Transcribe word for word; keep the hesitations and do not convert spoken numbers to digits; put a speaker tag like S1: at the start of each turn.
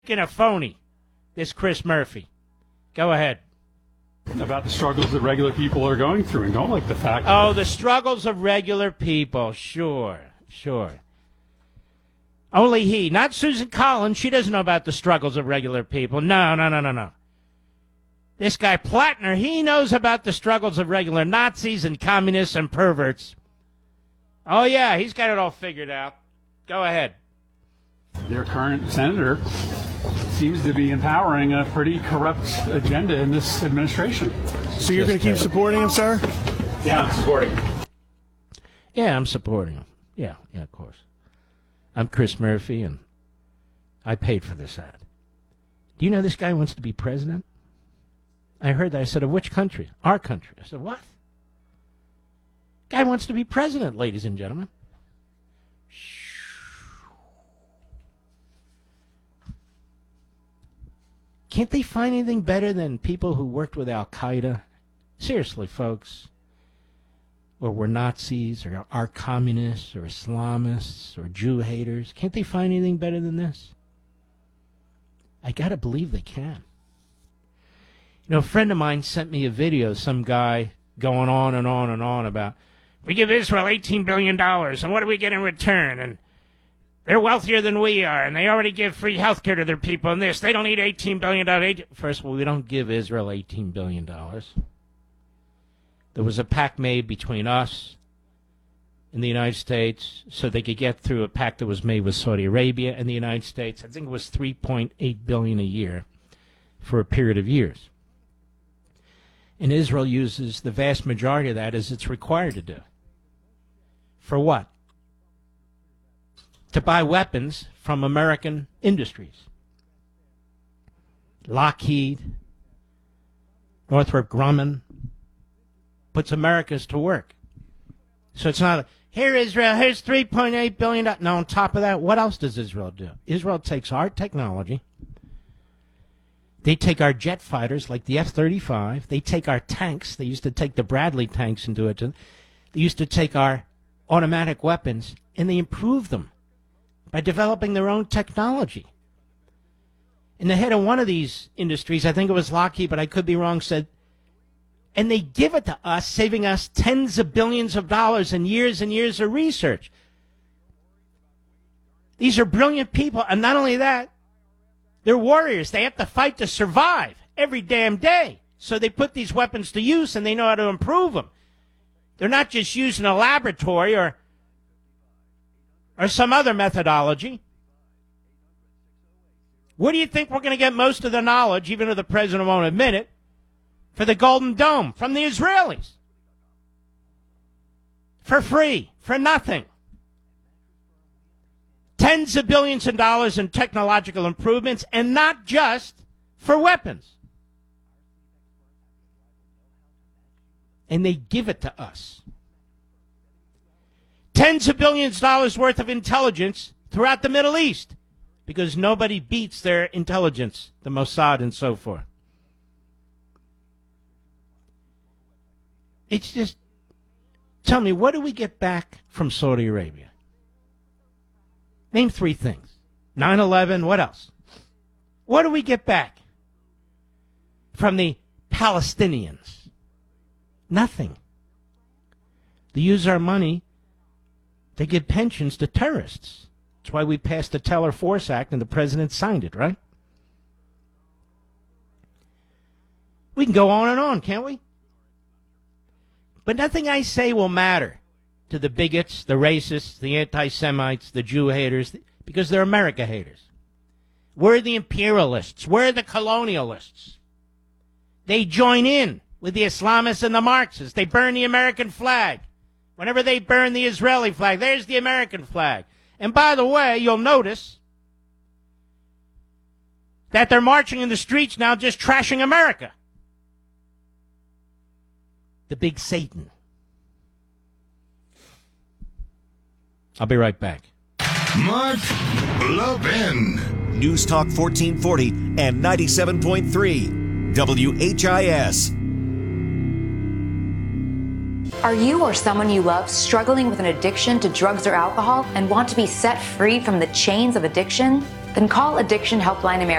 S1: a phony, this Chris Murphy. Go ahead.
S2: About the struggles that regular people are going through and don't like the fact that...
S1: Oh, the struggles of regular people. Sure, sure. Only he, not Susan Collins. She doesn't know about the struggles of regular people. No, no, no, no, no. This guy Plattner, he knows about the struggles of regular Nazis and communists and perverts. Oh, yeah, he's got it all figured out. Go ahead.
S2: Their current senator seems to be empowering a pretty corrupt agenda in this administration.
S3: So you're going to keep supporting him, sir?
S2: Yeah, I'm supporting him.
S1: Yeah, I'm supporting him. Yeah, yeah, of course. I'm Chris Murphy, and I paid for this ad. Do you know this guy wants to be president? I heard that. I said, of which country? Our country. I said, what? Guy wants to be president, ladies and gentlemen. Can't they find anything better than people who worked with Al-Qaeda? Seriously, folks. Or were Nazis, or are communists, or Islamists, or Jew haters. Can't they find anything better than this? I gotta believe they can. You know, a friend of mine sent me a video, some guy going on and on and on about, we give Israel eighteen billion dollars, and what do we get in return? And they're wealthier than we are, and they already give free health care to their people, and this. They don't need eighteen billion dollars. First of all, we don't give Israel eighteen billion dollars. There was a pact made between us and the United States so they could get through a pact that was made with Saudi Arabia and the United States. I think it was three point eight billion dollars a year for a period of years. And Israel uses the vast majority of that as it's required to do. For what? To buy weapons from American industries. Lockheed, Northrop Grumman, puts America's to work. So it's not, a, here Israel, here's three point eight billion dollars. Now on top of that, what else does Israel do? Israel takes our technology. They take our jet fighters like the F thirty-five. They take our tanks. They used to take the Bradley tanks and do it. They used to take our automatic weapons, and they improve them by developing their own technology. And the head of one of these industries, I think it was Lockheed, but I could be wrong, said, and they give it to us, saving us tens of billions of dollars and years and years of research. These are brilliant people, and not only that, they're warriors. They have to fight to survive every damn day. So they put these weapons to use, and they know how to improve them. They're not just used in a laboratory or or some other methodology. Where do you think we're going to get most of the knowledge, even if the president won't admit it, for the Golden Dome? From the Israelis. For free, for nothing. Tens of billions of dollars in technological improvements, and not just for weapons. And they give it to us. Tens of billions of dollars worth of intelligence throughout the Middle East, because nobody beats their intelligence, the Mossad and so forth. It's just, tell me, what do we get back from Saudi Arabia? Name three things. nine eleven, what else? What do we get back from the Palestinians? Nothing. They use our money to give pensions to terrorists. That's why we passed the Teller Force Act and the president signed it, right? We can go on and on, can't we? But nothing I say will matter to the bigots, the racists, the anti-Semites, the Jew haters, because they're America haters. We're the imperialists. We're the colonialists. They join in with the Islamists and the Marxists. They burn the American flag. Whenever they burn the Israeli flag, there's the American flag. And by the way, you'll notice that they're marching in the streets now just trashing America. The big Satan. I'll be right back.
S4: Mark Levin.
S5: News Talk fourteen forty and ninety-seven point three W H I S.
S6: Are you or someone you love struggling with an addiction to drugs or alcohol and want to be set free from the chains of addiction? Then call Addiction Helpline America.